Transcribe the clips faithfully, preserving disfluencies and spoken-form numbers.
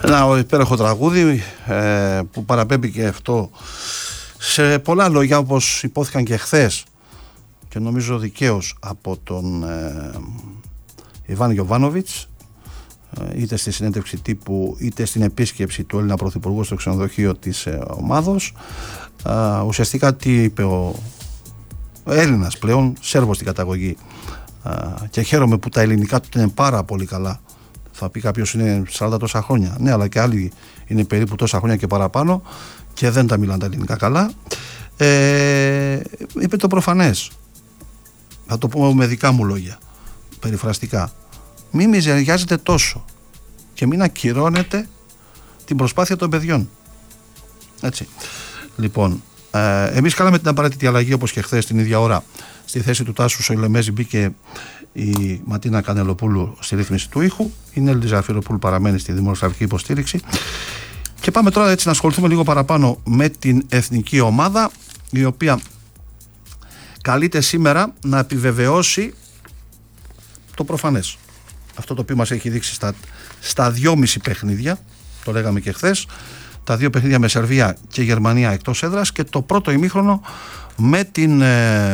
Ένα υπέροχο τραγούδι ε, που παραπέμπει και αυτό σε πολλά λόγια, όπως υπόθηκαν και χθες και νομίζω δικαίως από τον ε, Ιβάν Γιοβάνοβιτς, ε, είτε στη συνέντευξη τύπου είτε στην επίσκεψη του Έλληνα Πρωθυπουργού στο ξενοδοχείο της ε, ομάδος. Ε, ουσιαστικά τι είπε ο Έλληνας πλέον, Σέρβος στην καταγωγή, ε, και χαίρομαι που τα ελληνικά του είναι πάρα πολύ καλά. Θα πει κάποιος είναι σαράντα τόσα χρόνια. Ναι, αλλά και άλλοι είναι περίπου τόσα χρόνια και παραπάνω και δεν τα μιλάνε τα ελληνικά καλά. Ε, είπε το προφανές. Θα το πω με δικά μου λόγια, περιφραστικά. Μην μιζεριάζετε τόσο και μην ακυρώνετε την προσπάθεια των παιδιών. Έτσι. Λοιπόν, ε, εμείς κάναμε την απαραίτητη αλλαγή, όπως και χθες την ίδια ώρα. Στη θέση του Τάσου Σοηλεμέζη μπήκε η Ματίνα Κανελοπούλου στη ρύθμιση του ήχου. Η Νέλη Ζαφυροπούλου παραμένει στη δημοσιογραφική υποστήριξη. Και πάμε τώρα έτσι να ασχοληθούμε λίγο παραπάνω με την εθνική ομάδα, η οποία καλείται σήμερα να επιβεβαιώσει το προφανές. Αυτό το οποίο μας έχει δείξει στα, στα δυόμιση παιχνίδια, το λέγαμε και χθες, τα δύο παιχνίδια με Σερβία και Γερμανία εκτός έδρας και το πρώτο ημίχρονο με την, ε,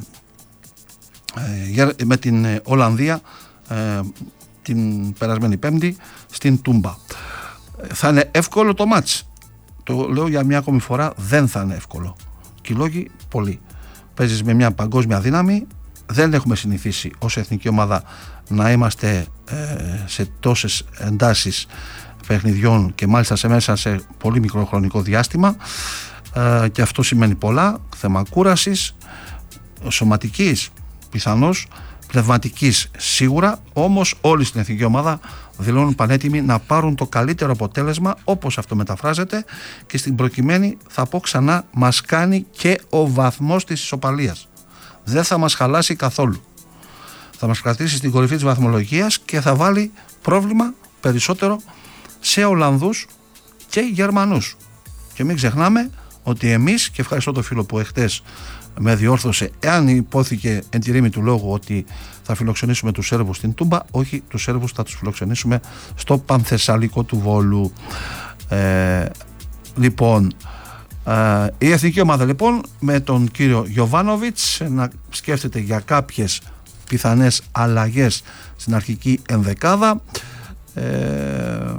ε, με την Ολλανδία ε, την περασμένη Πέμπτη στην Τούμπα. Θα είναι εύκολο το μάτς? Το λέω για μια ακόμη φορά, δεν θα είναι εύκολο. Και οι λόγοι πολλοί. Παίζεις με μια παγκόσμια δύναμη, δεν έχουμε συνηθίσει ως εθνική ομάδα να είμαστε ε, σε τόσες εντάσεις παιχνιδιών και μάλιστα σε μέσα σε πολύ μικρό χρονικό διάστημα, ε, και αυτό σημαίνει πολλά, θέμα κούρασης, σωματικής πιθανώς, πνευματικής σίγουρα, όμως όλοι στην εθνική ομάδα δηλώνουν πανέτοιμοι να πάρουν το καλύτερο αποτέλεσμα, όπως αυτό μεταφράζεται, και στην προκειμένη θα πω ξανά, μας κάνει και ο βαθμός της ισοπαλίας. Δεν θα μας χαλάσει καθόλου. Θα μας κρατήσει στην κορυφή της βαθμολογίας και θα βάλει πρόβλημα περισσότερο σε Ολλανδούς και Γερμανούς. Και μην ξεχνάμε ότι εμείς, και ευχαριστώ το φίλο που εχθές με διόρθωσε, εάν υπόθηκε εν τη ρήμη του λόγου ότι θα φιλοξενήσουμε τους Σέρβους στην Τούμπα, όχι, τους Σέρβους θα τους φιλοξενήσουμε στο Πανθεσσαλικό του Βόλου. Ε, λοιπόν, ε, η εθνική ομάδα λοιπόν με τον κύριο Γιοβάνοβιτς να σκέφτεται για κάποιες πιθανές αλλαγές στην αρχική ενδεκάδα, ε,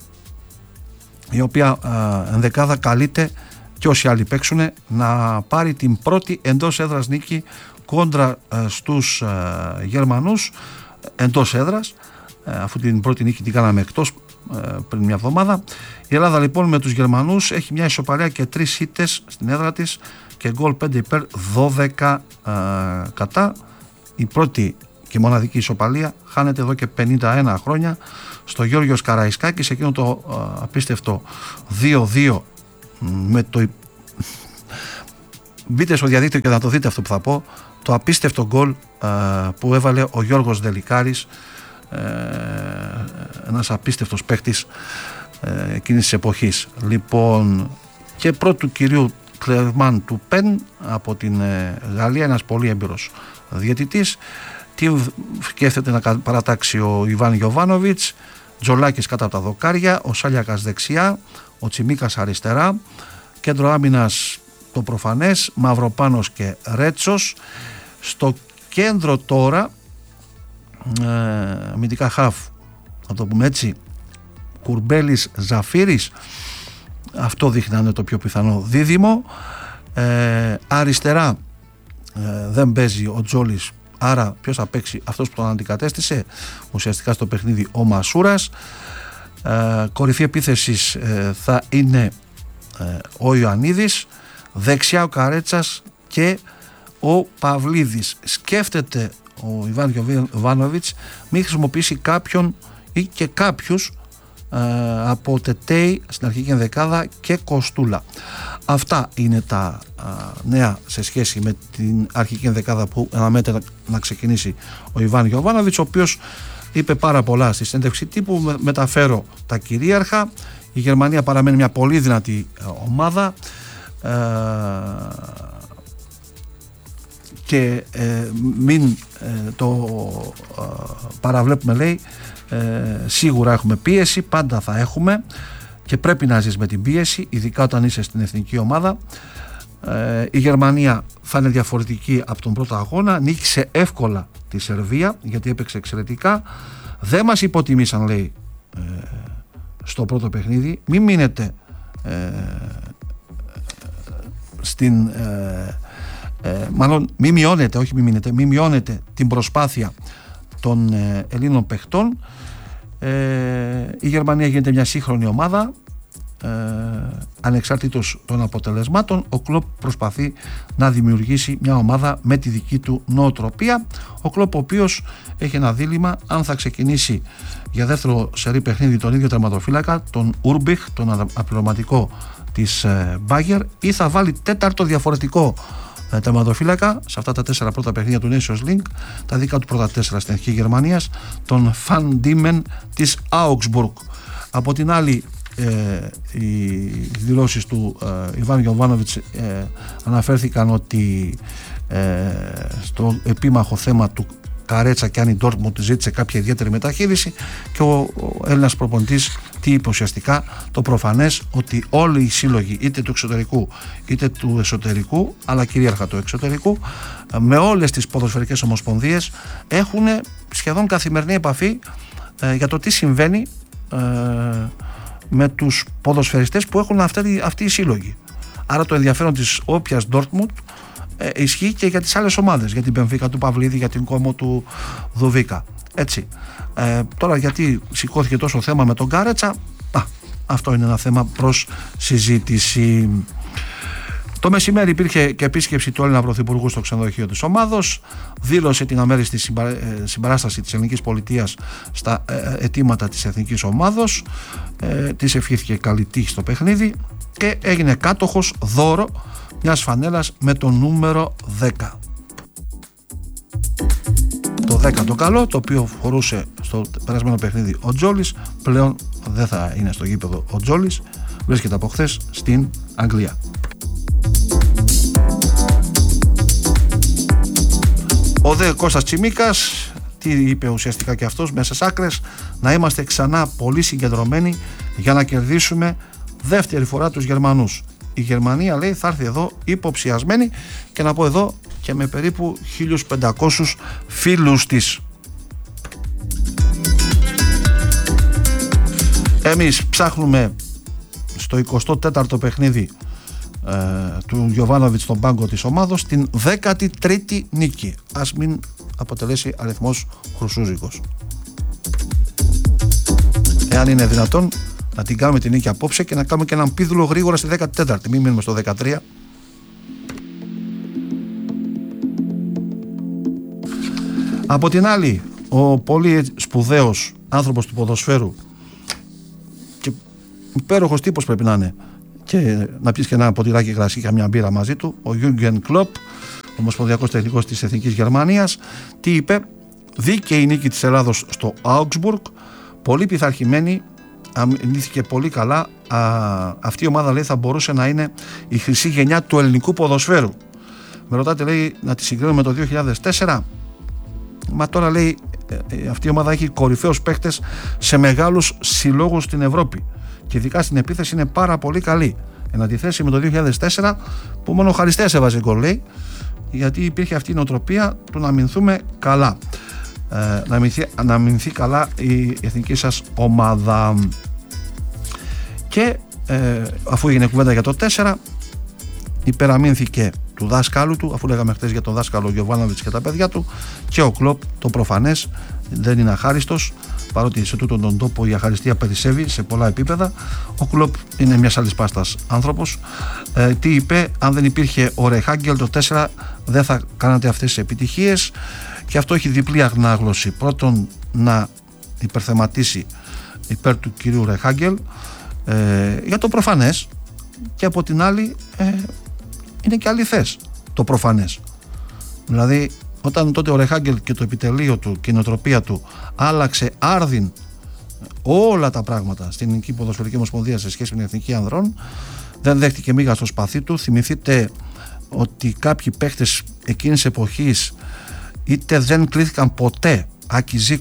η οποία ε, ενδεκάδα καλείται και όσοι άλλοι παίξουν να πάρει την πρώτη εντός έδρας νίκη κόντρα ε, στους ε, Γερμανούς εντός έδρας, ε, αφού την πρώτη νίκη την κάναμε εκτός ε, πριν μια εβδομάδα. Η Ελλάδα λοιπόν με τους Γερμανούς έχει μια ισοπαλία και τρεις ήττες στην έδρα της και γκολ πέντε υπέρ δώδεκα ε, κατά. Η πρώτη και μοναδική ισοπαλία χάνεται εδώ και πενήντα ένα χρόνια στο Γιώργος Καραϊσκάκη, σε εκείνο το ε, απίστευτο δύο δύο με το... Μπείτε στο διαδίκτυο και να το δείτε αυτό που θα πω, το απίστευτο γκολ ε, που έβαλε ο Γιώργος Δελικάρης, ε, ένας απίστευτος παίκτης ε, εκείνης της εποχής. Λοιπόν, και πρώτου κυρίου Κλερμάν του Πεν από την ε, Γαλλία, ένας πολύ έμπειρος διαιτητής. Τι σκέφτεται να παρατάξει ο Ιβάν Γιοβάνοβιτς? Τζολάκης κάτω από τα δοκάρια, ο Σάλιακας δεξιά, ο Τσιμίκας αριστερά, κέντρο άμυνας το προφανές, Μαυροπάνος και Ρέτσος. Στο κέντρο τώρα ε, αμυντικά χαφ, να το πούμε έτσι, Κουρμπέλης Ζαφύρης, αυτό δείχνει να είναι το πιο πιθανό δίδυμο. ε, αριστερά ε, δεν παίζει ο Τζόλης, άρα ποιος θα παίξει? Αυτός που τον αντικατέστησε ουσιαστικά στο παιχνίδι, ο Μασούρας. Ε, κορυφή επίθεσης ε, θα είναι ε, ο Ιωαννίδης, δεξιά ο Καρέτσας και ο Παυλίδης. Σκέφτεται ο Ιβάν Γιοβάνοβιτς μην χρησιμοποιήσει κάποιον ή και κάποιους ε, από Τετέι στην αρχική ενδεκάδα και Κοστούλα. Αυτά είναι τα ε, νέα σε σχέση με την αρχική ενδεκάδα που αναμένεται να, να ξεκινήσει ο Ιβάν Γιοβάνοβιτς, ο οποίος είπε πάρα πολλά στη συνέντευξη τύπου. Μεταφέρω τα κυρίαρχα. Η Γερμανία παραμένει μια πολύ δυνατή ομάδα ε, και ε, μην ε, το ε, παραβλέπουμε, λέει, Ε, σίγουρα έχουμε πίεση, πάντα θα έχουμε και πρέπει να ζεις με την πίεση, ειδικά όταν είσαι στην εθνική ομάδα. Ε, η Γερμανία θα είναι διαφορετική από τον πρώτο αγώνα. Νίκησε εύκολα τη Σερβία γιατί έπαιξε εξαιρετικά. Δεν μας υποτιμήσαν, λέει, ε, στο πρώτο παιχνίδι. Μην μείνετε ε, στην ε, ε, μάλλον μην μειώνετε, όχι μην μείνετε, μην μειώνετε την προσπάθεια των ε, Ελλήνων παιχτών. Ε, η Γερμανία γίνεται μια σύγχρονη ομάδα, ε, ανεξάρτητος των αποτελεσμάτων. Ο Κλοπ προσπαθεί να δημιουργήσει μια ομάδα με τη δική του νοοτροπία. Ο Κλοπ, ο οποίος έχει ένα δίλημμα αν θα ξεκινήσει για δεύτερο σερί παιχνίδι τον ίδιο τερματοφύλακα, τον Ούρμπιχ, τον αναπληρωματικό της Μπάγερ, ή θα βάλει τέταρτο διαφορετικό τερματοφύλακα σε αυτά τα τέσσερα πρώτα παιχνίδια του Nations League, τα δικά του πρώτα τέσσερα στην αρχή Γερμανίας, τον Φαν Ντίμεν της Augsburg. Από την άλλη, ε, οι δηλώσεις του ε, Ιβάν Γιοβάνοβιτς ε, αναφέρθηκαν ότι ε, στο επίμαχο θέμα του Καρέτσα και αν η Ντόρτμουντ ζήτησε κάποια ιδιαίτερη μεταχείριση, και ο, ο Έλληνας προπονητής τι είπε ουσιαστικά? Το προφανές ότι όλοι οι σύλλογοι, είτε του εξωτερικού είτε του εσωτερικού, αλλά κυρίαρχα του εξωτερικού, με όλες τις ποδοσφαιρικές ομοσπονδίες έχουν σχεδόν καθημερινή επαφή ε, για το τι συμβαίνει ε, με τους ποδοσφαιριστές που έχουν αυτοί, αυτοί οι σύλλογοι. Άρα το ενδιαφέρον της όποιας Ντόρτμουντ ε, ισχύει και για τις άλλες ομάδες, για την Μπενφίκα του Παυλίδη, για την Κόμο του Δουβίκα. Έτσι. Ε, τώρα γιατί σηκώθηκε τόσο θέμα με τον Κάρετσα, α, αυτό είναι ένα θέμα προς συζήτηση. Το μεσημέρι υπήρχε και επίσκεψη του Έλληνα Πρωθυπουργού στο ξενοδοχείο της ομάδος. Δήλωσε την αμέριστη συμπα... συμπαράσταση της ελληνικής πολιτείας στα ε, αιτήματα της εθνικής ομάδος. Ε, της ευχήθηκε καλή τύχη στο παιχνίδι και έγινε κάτοχος δώρο μιας φανέλας με το νούμερο δέκα. Το δέκα το καλό, το οποίο φορούσε στο περασμένο παιχνίδι ο Τζόλης, πλέον δεν θα είναι στο γήπεδο ο Τζόλης, βρίσκεται από χθες στην Αγγλία. Ο δε Κώστας Τσιμίκας, τι είπε ουσιαστικά και αυτός μέσα στις άκρες? Να είμαστε ξανά πολύ συγκεντρωμένοι για να κερδίσουμε δεύτερη φορά τους Γερμανούς. Η Γερμανία, λέει, θα έρθει εδώ υποψιασμένη, και να πω εδώ και με περίπου χίλιους πεντακόσιους φίλους της. Εμείς ψάχνουμε στο εικοστό τέταρτο παιχνίδι ε, του Γιοβάνοβιτς στον πάγκο της ομάδος την δέκατη τρίτη νίκη. Ας μην αποτελέσει αριθμός χρυσούζικος. Εάν είναι δυνατόν να την κάνουμε την νίκη απόψε και να κάνουμε και έναν πίδουλο γρήγορα στη δέκατη τέταρτη, μην μείνουμε στο δεκατρία. Από την άλλη, ο πολύ σπουδαίος άνθρωπος του ποδοσφαίρου και υπέροχος τύπος πρέπει να είναι, και να πεις και ένα ποτηράκι κρασί και μια μπύρα μαζί του, ο Γιούργεν Κλοπ, ομοσπονδιακός τεχνικός της Εθνικής Γερμανίας, τι είπε? Δίκαιη νίκη της Ελλάδος στο Augsburg, πολύ πειθαρχημένη, αμυνθήκε πολύ καλά. Α, αυτή η ομάδα, λέει, θα μπορούσε να είναι η χρυσή γενιά του ελληνικού ποδοσφαίρου. Με ρωτάτε, λέει, να τη συγκρίνουμε με το δύο χιλιάδες τέσσερα? Μα τώρα, λέει, αυτή η ομάδα έχει κορυφαίους παίκτες σε μεγάλους συλλόγους στην Ευρώπη και ειδικά στην επίθεση είναι πάρα πολύ καλή, εν αντιθέσει με το δύο χιλιάδες τέσσερα που μόνο ο Χαριστέας έβαζε γκολ, λέει, γιατί υπήρχε αυτή η νοοτροπία του να αμυνθούμε καλά, ε, να, αμυνθεί, να αμυνθεί καλά η εθνική σας ομάδα. Και ε, αφού έγινε κουβέντα για το τέσσερα, υπεραμείνθηκε του δάσκαλου του, αφού λέγαμε χτες για τον δάσκαλο Γιοβάνοβιτς και τα παιδιά του, και ο Κλοπ, το προφανές, δεν είναι αχάριστος, παρότι σε τούτον τον τόπο η αχαριστία περισσεύει σε πολλά επίπεδα. Ο Κλοπ είναι μιας άλλης πάστας άνθρωπος. Ε, τι είπε? Αν δεν υπήρχε ο Ρεχάγκελ το τέσσερα δεν θα κάνατε αυτές τις επιτυχίες, και αυτό έχει διπλή αγνάγλωση. Πρώτον, να υπερθεματίσει υπέρ του κυρίου Ρεχάγκελ ε, για το προφανές, και από την άλλη ε, είναι και αληθές το προφανές. Δηλαδή, όταν τότε ο Ρεχάγκελ και το επιτελείο του και η νοοτροπία του άλλαξε άρδιν όλα τα πράγματα στην Ελληνική Ποδοσφαιρική Ομοσπονδία σε σχέση με την Εθνική Ανδρών, δεν δέχτηκε μίγα στο σπαθί του. Θυμηθείτε ότι κάποιοι παίχτες εκείνης εποχής είτε δεν κλήθηκαν ποτέ, Άκη Ζήκος,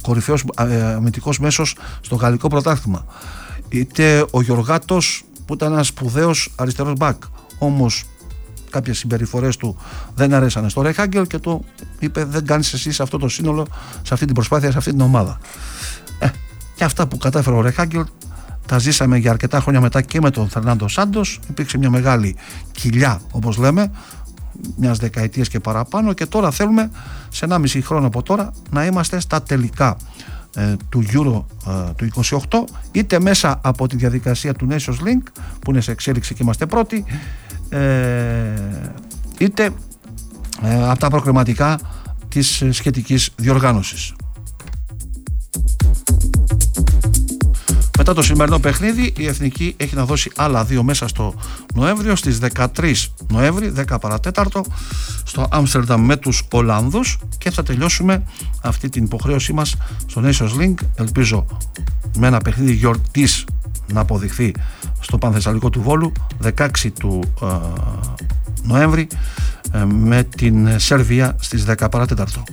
κορυφαίος αμυντικός μέσος στο γαλλικό πρωτάθλημα, είτε ο Γιωργάτος που ήταν ένας σπουδαίος αριστερός μπακ, όμως κάποιες συμπεριφορές του δεν αρέσανε στο Ρεχάγκελ και του είπε δεν κάνεις εσύ σε αυτό το σύνολο, σε αυτή την προσπάθεια, σε αυτή την ομάδα. Ε, και αυτά που κατάφερε ο Ρεχάγκελ τα ζήσαμε για αρκετά χρόνια μετά και με τον Φερνάντο Σάντος. Υπήρξε μια μεγάλη κοιλιά, όπως λέμε, μιας δεκαετίας και παραπάνω, και τώρα θέλουμε σε ένα μισή χρόνο από τώρα να είμαστε στα τελικά ε, του Euro ε, του είκοσι οκτώ, είτε μέσα από τη διαδικασία του Nations Link που είναι σε εξέλιξη και είμαστε πρώτοι, ε, είτε ε, από τα προκριματικά της σχετικής διοργάνωσης. Μετά το σημερινό παιχνίδι η Εθνική έχει να δώσει άλλα δύο μέσα στο Νοέμβριο, στις δεκατρείς Νοέμβρη, δέκα παρατέταρτο, στο Άμστερνταμ με τους Ολλανδούς, και θα τελειώσουμε αυτή την υποχρέωσή μας στο Nations Link, ελπίζω με ένα παιχνίδι γιορτής να αποδειχθεί στο Πανθεσσαλικό του Βόλου, δεκαέξι του ε, Νοέμβρη, ε, με την Σερβία στις δέκα παρατέταρτο.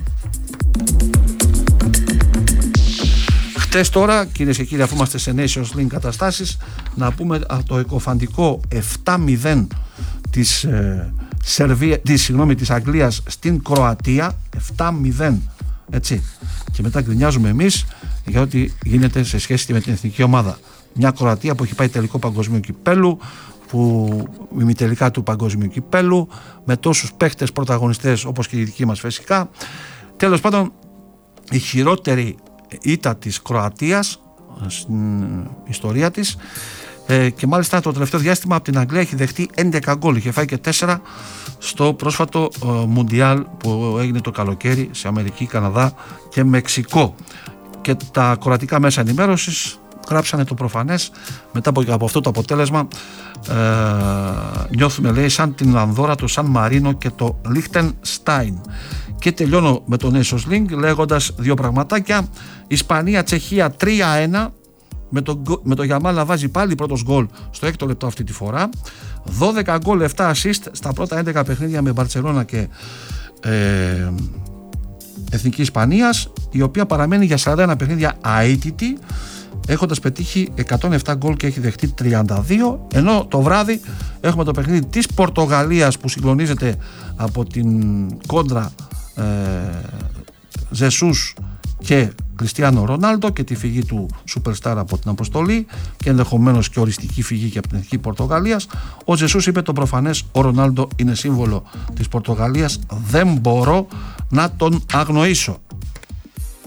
Χτες τώρα, κυρίες και κύριοι, αφού είμαστε σε Nations Link καταστάσεις, να πούμε το εκοφαντικό επτά μηδέν της, ε, Σερβία, της, συγγνώμη, της Αγγλίας στην Κροατία, επτά μηδέν, έτσι, και μετά γκρινιάζουμε εμείς για ό,τι γίνεται σε σχέση με την εθνική ομάδα. Μια Κροατία που έχει πάει τελικό παγκοσμίου κυπέλου, που ημιτελικά του παγκοσμίου κυπέλου, με τόσους παίχτες πρωταγωνιστές όπως και η δική μας φυσικά. Τέλος πάντων, η χειρότερη ήττα της Κροατίας στην ιστορία της, ε, και μάλιστα το τελευταίο διάστημα από την Αγγλία έχει δεχτεί έντεκα γκολ, είχε φάει και τέσσερα στο πρόσφατο ε, Μουντιάλ που έγινε το καλοκαίρι σε Αμερική, Καναδά και Μεξικό. Και τα κροατικά μέσα ενημέρωσης γράψανε το προφανές: μετά από, από αυτό το αποτέλεσμα ε, νιώθουμε, λέει, σαν την Ανδόρα, το Σαν Μαρίνο και το Λίχτενστάιν. Και τελειώνω με το Nations Link λέγοντας δύο πραγματάκια. Ισπανία-Τσεχία τρία ένα, με το, με το Γιαμάλ να βάζει πάλι πρώτος γκολ στο έκτο λεπτό αυτή τη φορά. δώδεκα γκολ, επτά assist στα πρώτα έντεκα παιχνίδια με Μπαρτσελώνα και ε, Εθνική Ισπανίας, η οποία παραμένει για σαράντα ένα παιχνίδια αίτητη, έχοντας πετύχει εκατόν επτά γκολ και έχει δεχτεί τριάντα δύο. Ενώ το βράδυ έχουμε το παιχνίδι της Πορτογαλίας που συγκλονίζεται από την κόντρα ε, Ζεσούς και Κριστιάνο Ρονάλντο και τη φυγή του Superstar από την αποστολή και ενδεχομένως και οριστική φυγή και από την εθνική Πορτογαλίας. Ο Ζεσούς είπε το προφανές: ο Ρονάλντο είναι σύμβολο της Πορτογαλίας, δεν μπορώ να τον αγνοήσω.